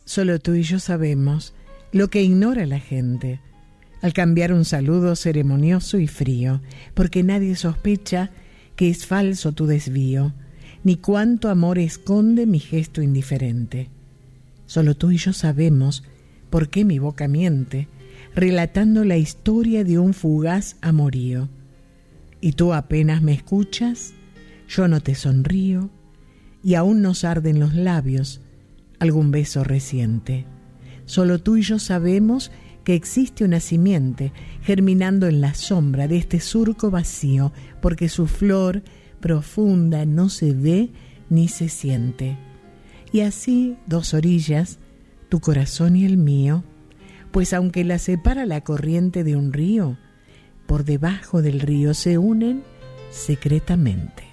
Solo tú y yo sabemos lo que ignora la gente al cambiar un saludo ceremonioso y frío, porque nadie sospecha que es falso tu desvío, ni cuánto amor esconde mi gesto indiferente. Solo tú y yo sabemos por qué mi boca miente, relatando la historia de un fugaz amorío. Y tú apenas me escuchas, yo no te sonrío, y aún nos arden los labios algún beso reciente. Solo tú y yo sabemos que existe una simiente germinando en la sombra de este surco vacío, porque su flor profunda no se ve ni se siente. Y así, dos orillas, tu corazón y el mío, pues aunque la separa la corriente de un río, por debajo del río se unen secretamente.